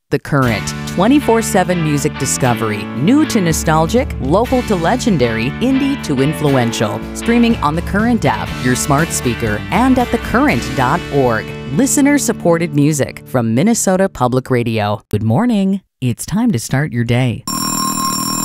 The Current, 24/7 music discovery, new to nostalgic, local to legendary, indie to influential. Streaming on the Current app, your smart speaker, and at thecurrent.org. Listener-supported music from Minnesota Public Radio. Good morning. It's time to start your day.